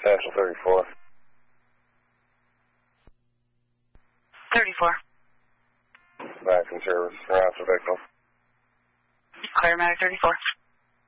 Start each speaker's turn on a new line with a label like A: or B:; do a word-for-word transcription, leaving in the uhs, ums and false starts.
A: Central thirty-four.
B: thirty-four.
A: Back in service. Harassment victim.
B: Clear, Medic thirty-four.